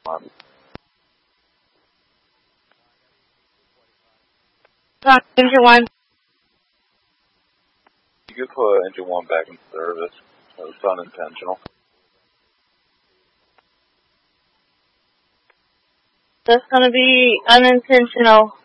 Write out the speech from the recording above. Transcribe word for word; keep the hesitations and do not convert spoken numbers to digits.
on. Uh, engine one. You could put engine one back in service. So it's unintentional. That's going to be unintentional.